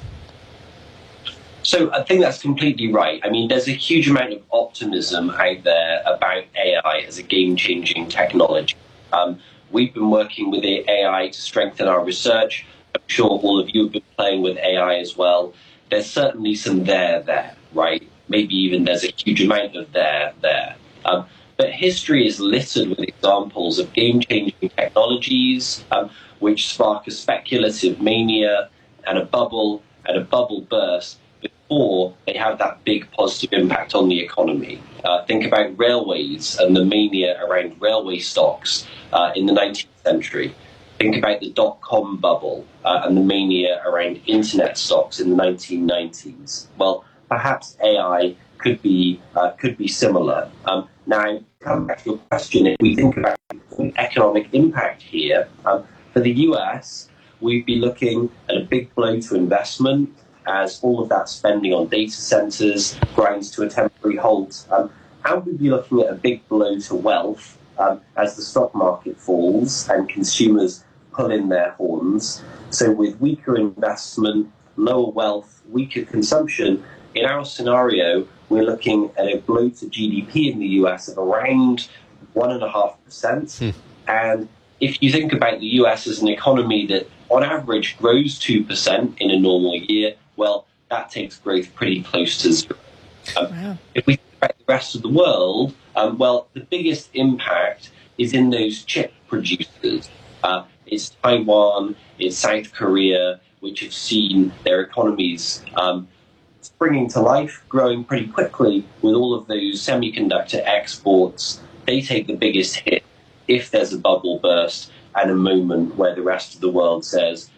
So I think that's completely right. I mean, there's a huge amount of optimism out there about AI as a game-changing technology. We've been working with AI to strengthen our research. I'm sure all of you have been playing with AI as well. There's certainly some there, right? Maybe even there's a huge amount of there. But history is littered with examples of game-changing technologies which spark a speculative mania and a bubble burst before they have that big positive impact on the economy. Think about railways and the mania around railway stocks in the 19th century. Think about the dot-com bubble and the mania around internet stocks in the 1990s. Well, perhaps AI could be similar. Now, come back to your question, if we think about economic impact here, for the US, we'd be looking at a big blow to investment as all of that spending on data centers grinds to a temporary halt. And we'd be looking at a big blow to wealth as the stock market falls and consumers pull in their horns. So with weaker investment, lower wealth, weaker consumption, in our scenario, we're looking at a blow to GDP in the US of around 1.5%. And if you think about the US as an economy that on average grows 2% in a normal year, well, that takes growth pretty close to zero. If we think about the rest of the world, well, the biggest impact is in those chip producers. It's Taiwan, it's South Korea, which have seen their economies springing to life, growing pretty quickly with all of those semiconductor exports. They take the biggest hit if there's a bubble burst and a moment where the rest of the world says,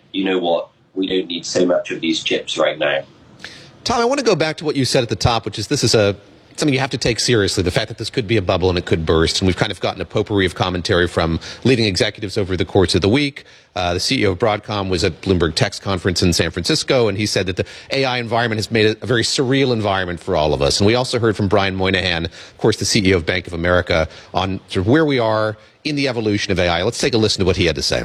you know what, we don't need so much of these chips right now. Tom, I want to go back to what you said at the top, which is this is something you have to take seriously, the fact that this could be a bubble and it could burst. And we've kind of gotten a potpourri of commentary from leading executives over the course of the week. The CEO of Broadcom was at Bloomberg Tech's conference in San Francisco, and he said that the AI environment has made it a very surreal environment for all of us. And we also heard from Brian Moynihan, of course, the CEO of Bank of America, on sort of where we are in the evolution of AI. Let's take a listen to what he had to say.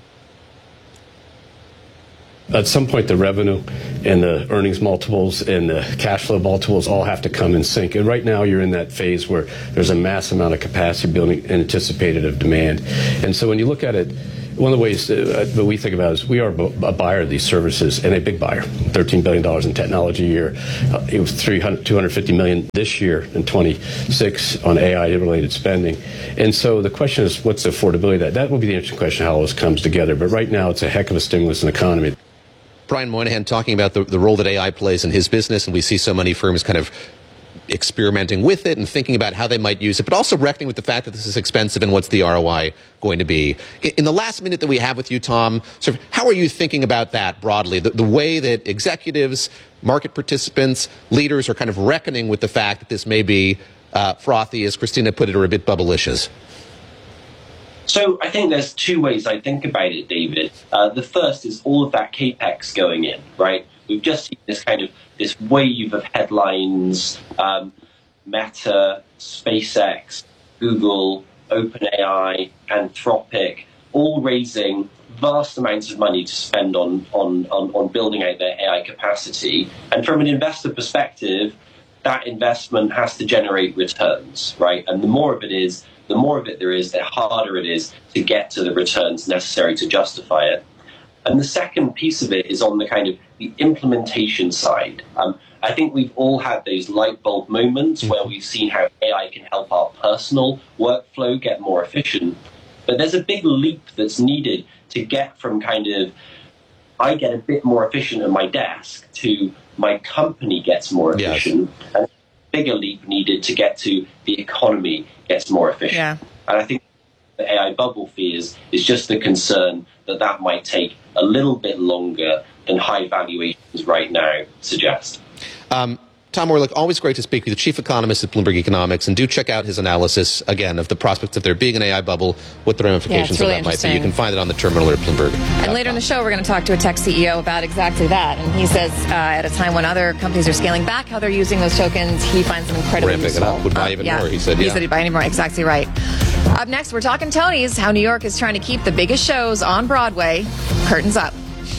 At some point, the revenue and the earnings multiples and the cash flow multiples all have to come in sync. And right now, you're in that phase where there's a mass amount of capacity building anticipated of demand. And so when you look at it, one of the ways that we think about it is we are a buyer of these services, and a big buyer. $13 billion in technology a year. It was $250 million this year in 26 on AI-related spending. And so the question is, what's the affordability of that? That will be the interesting question, how all this comes together. But right now, it's a heck of a stimulus in the economy. Brian Moynihan talking about the role that AI plays in his business, and we see so many firms kind of experimenting with it and thinking about how they might use it, but also reckoning with the fact that this is expensive and what's the ROI going to be. In the last minute that we have with you, Tom, sort of how are you thinking about that broadly, the way that executives, market participants, leaders are kind of reckoning with the fact that this may be frothy, as Christina put it, or a bit bubblicious? So I think there's two ways I think about it, David. The first is all of that capex going in, right? We've just seen this wave of headlines, Meta, SpaceX, Google, OpenAI, Anthropic, all raising vast amounts of money to spend on building out their AI capacity. And from an investor perspective, that investment has to generate returns, right? And the more of it there is, the harder it is to get to the returns necessary to justify it. And the second piece of it is on the implementation side. I think we've all had those light bulb moments where we've seen how AI can help our personal workflow get more efficient. But there's a big leap that's needed to get from I get a bit more efficient at my desk to my company gets more efficient. Yes. And bigger leap needed to get to the economy gets more efficient. Yeah. And I think the AI bubble fears is just the concern that might take a little bit longer than high valuations right now suggest. Tom Orlick, always great to speak with you, chief economist at Bloomberg Economics, and do check out his analysis, again, of the prospects of there being an AI bubble, what the ramifications of that might be. You can find it on the terminal at Bloomberg. And later in the show, we're going to talk to a tech CEO about exactly that. And he says at a time when other companies are scaling back how they're using those tokens, he finds them incredibly useful. Ramping it up, would buy even more, he said. He said he'd buy any more, exactly right. Up next, we're talking Tony's, how New York is trying to keep the biggest shows on Broadway. Curtains up.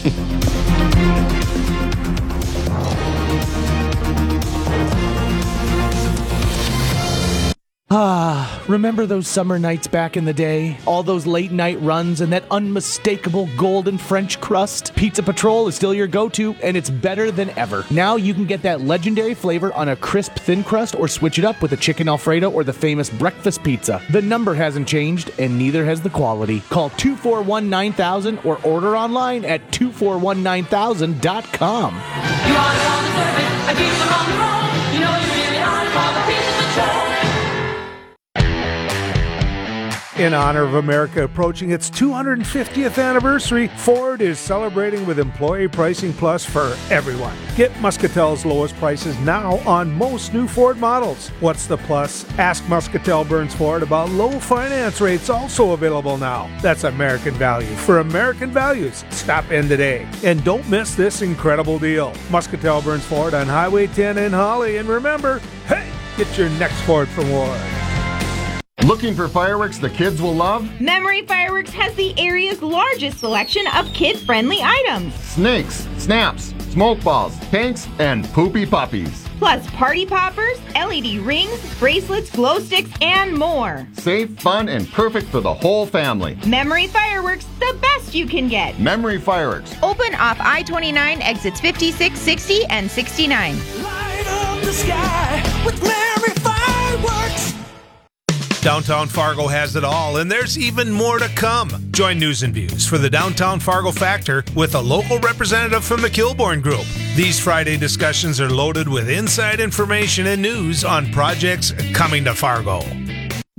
Remember those summer nights back in the day? All those late night runs and that unmistakable golden French crust? Pizza Patrol is still your go-to, and it's better than ever. Now you can get that legendary flavor on a crisp thin crust or switch it up with a chicken Alfredo or the famous breakfast pizza. The number hasn't changed, and neither has the quality. Call 241-9000 or order online at 2419000.com. You are on the service, a pizza on the roll. You know you're really on for the Pizza Patrol. In honor of America approaching its 250th anniversary, Ford is celebrating with Employee Pricing Plus for everyone. Get Muscatel's lowest prices now on most new Ford models. What's the plus? Ask Muscatel Burns Ford about low finance rates, also available now. That's American value. For American values, stop in today. And don't miss this incredible deal. Muscatel Burns Ford on Highway 10 in Holly. And remember, hey, get your next Ford from Ward. Looking for fireworks the kids will love? Memory Fireworks has the area's largest selection of kid-friendly items. Snakes, snaps, smoke balls, tanks, and poopy puppies. Plus party poppers, LED rings, bracelets, glow sticks, and more. Safe, fun, and perfect for the whole family. Memory Fireworks, the best you can get. Memory Fireworks. Open off I-29, exits 56, 60, and 69. Light up the sky with Memory Fireworks. Downtown Fargo has it all, and there's even more to come. Join News and Views for the Downtown Fargo Factor with a local representative from the Kilbourne Group. These Friday discussions are loaded with inside information and news on projects coming to Fargo.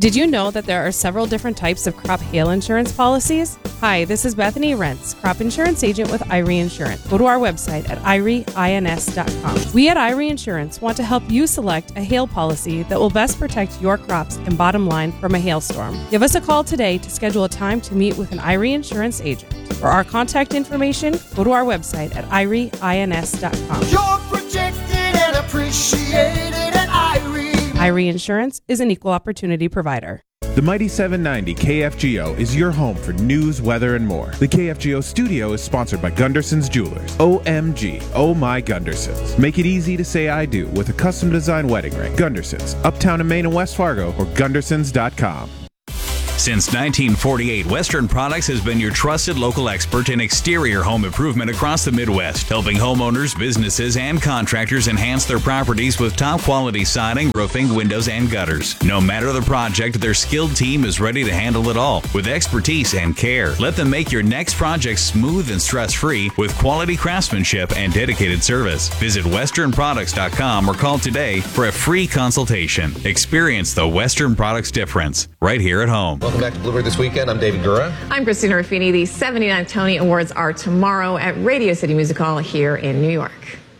Did you know that there are several different types of crop hail insurance policies? Hi, this is Bethany Rentz, crop insurance agent with Irie Insurance. Go to our website at irieins.com. We at Irie Insurance want to help you select a hail policy that will best protect your crops and bottom line from a hailstorm. Give us a call today to schedule a time to meet with an Irie Insurance agent. For our contact information, go to our website at irieins.com. You're protected and appreciated at Irie. Irie Insurance is an equal opportunity provider. The Mighty 790 KFGO is your home for news, weather, and more. The KFGO studio is sponsored by Gunderson's Jewelers. OMG, oh my Gundersons. Make it easy to say I do with a custom design wedding ring. Gundersons, uptown in Maine and West Fargo, or Gundersons.com. Since 1948, Western Products has been your trusted local expert in exterior home improvement across the Midwest, helping homeowners, businesses, and contractors enhance their properties with top-quality siding, roofing, windows, and gutters. No matter the project, their skilled team is ready to handle it all with expertise and care. Let them make your next project smooth and stress-free with quality craftsmanship and dedicated service. Visit westernproducts.com or call today for a free consultation. Experience the Western Products difference right here at home. Welcome back to Bloomberg This Weekend. I'm David Gura. I'm Christina Ruffini. The 79th Tony Awards are tomorrow at Radio City Music Hall here in New York.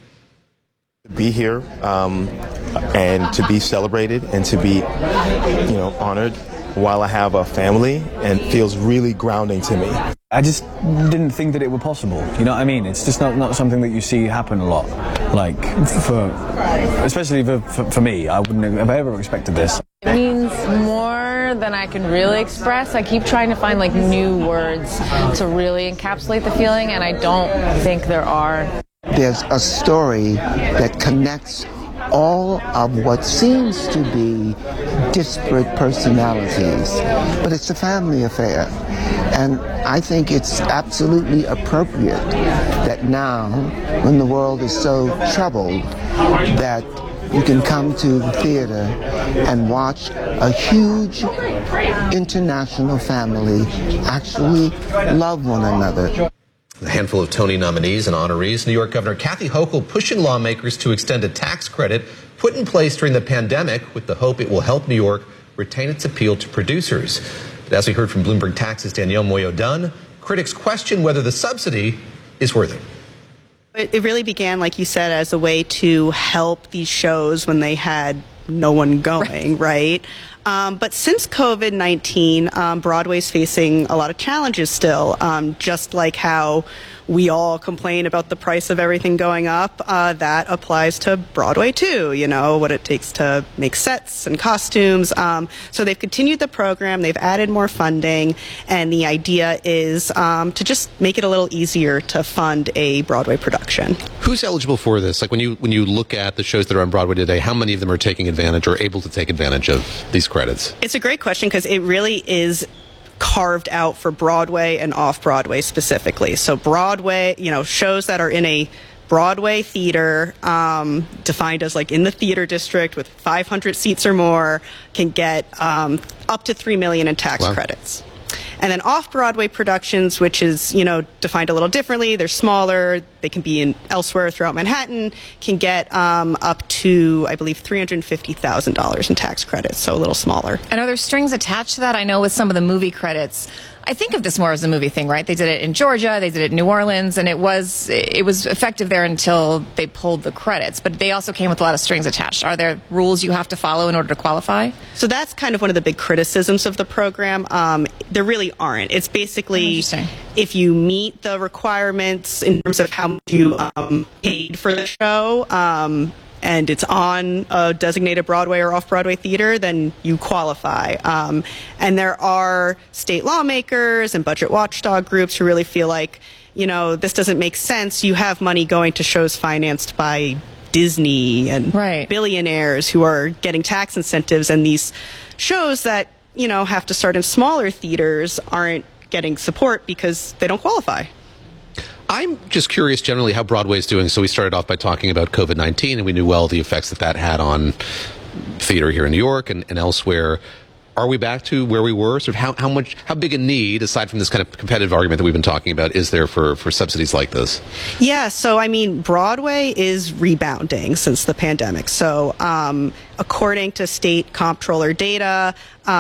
To be here and to be celebrated and to be, honored while I have a family, and feels really grounding to me. I just didn't think that it were possible. You know what I mean? It's just not something that you see happen a lot. Like, especially for me, I wouldn't have ever expected this. It means more than I can really express. I keep trying to find new words to really encapsulate the feeling, and I don't think there are. There's a story that connects all of what seems to be disparate personalities, but it's a family affair. And I think it's absolutely appropriate that now, when the world is so troubled, that you can come to the theater and watch a huge international family actually love one another. A handful of Tony nominees and honorees. New York Governor Kathy Hochul pushing lawmakers to extend a tax credit put in place during the pandemic with the hope it will help New York retain its appeal to producers. But as we heard from Bloomberg Tax's Danielle Moyo-Dunn, critics question whether the subsidy is worth it. It really began, like you said, as a way to help these shows when they had no one going, right? But since COVID-19, Broadway's facing a lot of challenges still, just like how we all complain about the price of everything going up. That applies to Broadway too, what it takes to make sets and costumes. So they've continued the program, they've added more funding, and the idea is to just make it a little easier to fund a Broadway production. Who's eligible for this? Like when you look at the shows that are on Broadway today, how many of them are taking advantage or able to take advantage of these credits? It's a great question because it really is carved out for Broadway and off-Broadway specifically. So Broadway, shows that are in a Broadway theater, defined as in the theater district with 500 seats or more, can get up to $3 million in tax credits. And then off-Broadway productions, which is, defined a little differently. They're smaller. They can be elsewhere throughout Manhattan, can get up to, I believe, $350,000 in tax credits, so a little smaller. And are there strings attached to that? I know with some of the movie credits, I think of this more as a movie thing, right? They did it in Georgia, they did it in New Orleans, and it was effective there until they pulled the credits. But they also came with a lot of strings attached. Are there rules you have to follow in order to qualify? So that's kind of one of the big criticisms of the program. There really aren't. It's basically if you meet the requirements in terms of how much you paid for the show, and it's on a designated Broadway or off-Broadway theater, then you qualify. And there are state lawmakers and budget watchdog groups who really feel like, this doesn't make sense. You have money going to shows financed by Disney and billionaires who are getting tax incentives, and these shows that, have to start in smaller theaters aren't getting support because they don't qualify. I'm just curious generally how Broadway is doing. So we started off by talking about COVID-19, and we knew well the effects that had on theater here in New York and elsewhere. Are we back to where we were? Sort of how big a need, aside from this kind of competitive argument that we've been talking about, is there for subsidies like this? Yeah, so I mean, Broadway is rebounding since the pandemic. So according to state comptroller data,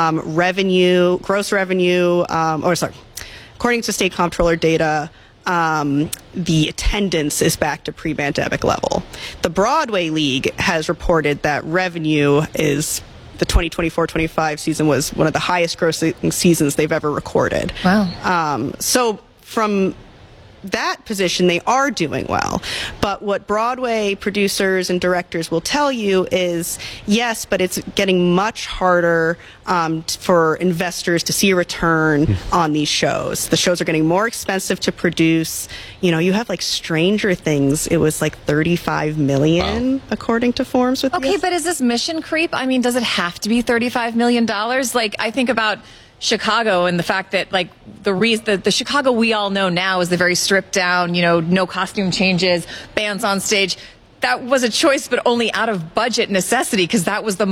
according to state comptroller data, the attendance is back to pre-pandemic level. The Broadway League has reported that revenue is, the 2024-25 season was one of the highest grossing seasons they've ever recorded. Wow. So from that position, they are doing well. But what Broadway producers and directors will tell you is, yes, but it's getting much harder for investors to see a return on these shows. The shows are getting more expensive to produce. You know, you have like Stranger Things. It was like $35 million, according to Forums with Okay, but is this mission creep? I mean, does it have to be $35 million? Like, I think about Chicago and the fact that, like, the Chicago we all know now is the very stripped down, you know, no costume changes, bands on stage. That was a choice, but only out of budget necessity, because that was the